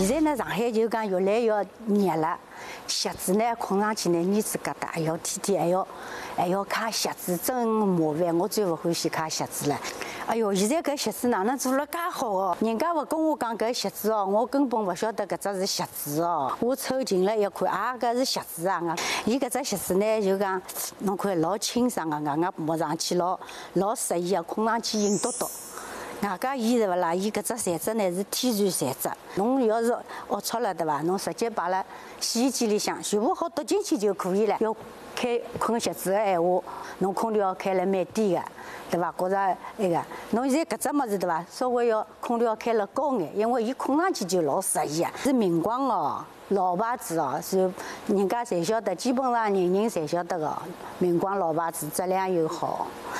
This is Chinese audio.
现在呢，上海就讲越来越热了，鞋子呢困上去呢，儿子疙瘩，还要天天还要揩鞋子，真麻烦。我最不欢喜揩鞋子了。哎哟，现在搿鞋子哪能做了介好哦？人家勿跟我讲搿鞋子哦，我根本勿晓得搿只是鞋子哦。我凑近了一看，啊，搿是鞋子啊！伊搿只鞋子呢，就讲侬看老清爽个，硬硬摸上去老适意个，困上去硬嘟嘟。外加伊是勿啦？伊搿只材质呢是天然材质。侬要是龌龊了对伐？侬直接摆辣洗衣机里向，全部好倒进去就可以了。要开困鞋子个闲话，侬空调开了蛮低个，对伐？觉着那个，侬现在搿只物事对伐？稍微要空调开了高眼，因为伊困上去就老适意啊。是明光哦，老牌子哦，是人家侪晓得，基本上人人侪晓得个。明光老牌子，质量又好。